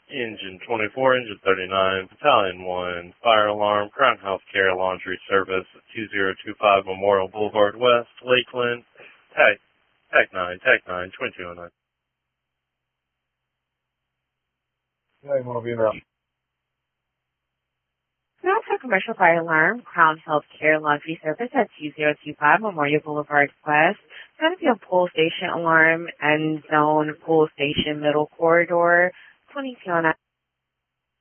Engine 24, Engine 39, Battalion 1, fire alarm, Crown Healthcare Laundry Service, 2025 Memorial Boulevard West, Lakeland, Tech 9, 2209. Yeah, you want to be in there? National Commercial Fire Alarm, Crown Healthcare Laundry Service at 2025 Memorial Boulevard West. It's going to be a pull station alarm, end zone, pull station, middle corridor, 2209.